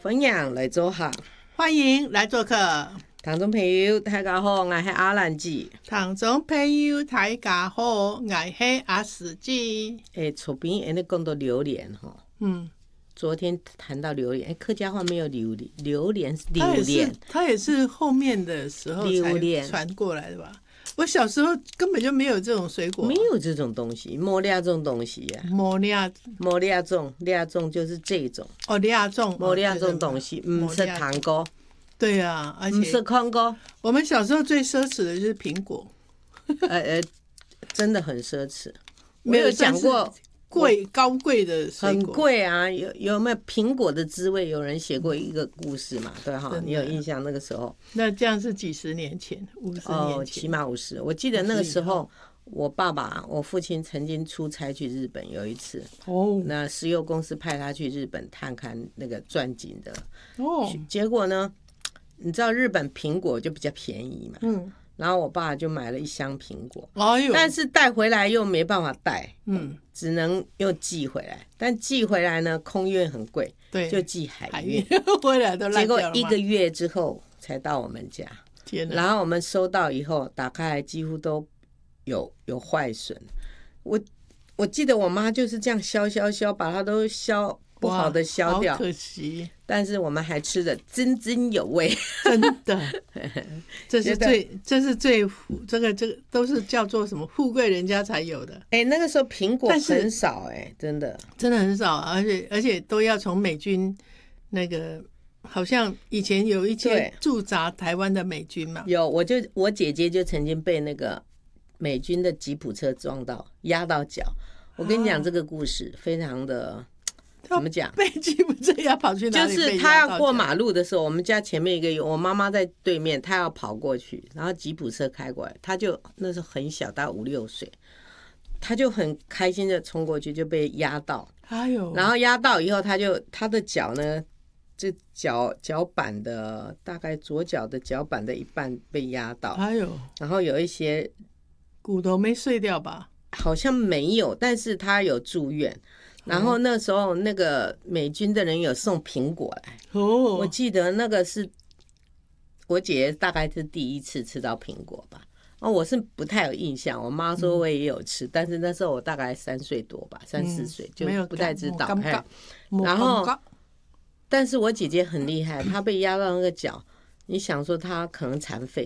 分享来做客， 欢迎来做客。 听众朋友大家好，我是阿兰姐。 听众朋友大家好，我是阿史记。 厝边讲到榴莲哈，昨天谈到榴莲，客家话没有榴莲，榴莲是榴莲， 它也是后面的时候才传过来的吧？我小时候根本就没有这种水果， 没有这种东西，没俩这种东西啊， 没俩种就是这种哦，俩种没俩这种东西，不是糖果， 对啊，而且不是宽果。 我们小时候最奢侈的就是苹果， 真的很奢侈。 没有讲过高贵的水果， 很贵啊！有没有苹果的滋味？有人写过一个故事嘛？对哈，你有印象那个时候？ 那这样是几十年前，50年前， 起码50。我记得那个时候，我父亲曾经出差去日本，有一次那石油公司派他去日本探看那个钻井的结果呢，你知道日本苹果就比较便宜嘛，然后我爸就买了一箱苹果，但是带回来又没办法带，只能又寄回来，但寄回来呢，空运很贵，对，就寄海运回来都烂掉了吗？ 结果1个月之后才到我们家，然后我们收到以后打开来几乎都有坏损。我记得我妈就是这样削，把它都削不好的削掉， 好可惜。 但是我们还吃得津津有味， 真的。这是最这个都是叫做什么富贵人家才有的。 那个时候苹果很少，真的很少，而且都要从美军那个，好像以前有一些驻扎台湾的美军嘛。 有，我姐姐就曾经被那个美军的吉普车撞到，压到脚。我跟你讲这个故事，非常的。怎么讲？ 被吉普车要跑去哪里？ 就是他要过马路的时候，我们家前面我妈妈在对面，他要跑过去，然后吉普车开过来，他就那时候很小，大概5、6岁，他就很开心的冲过去，就被压到。然后压到以后，他的脚呢，这脚板的大概左脚的脚板的一半被压到。然后有一些骨头没碎掉吧？ 好像没有，但是他有住院。然后那时候那个美军的人有送苹果来，我记得那个是我姐姐大概是第一次吃到苹果吧。我是不太有印象，我妈说我也有吃，但是那时候我大概3岁多吧，3、4岁就不太知道。然后，但是我姐姐很厉害，她被压到那个脚，你想说她可能残废。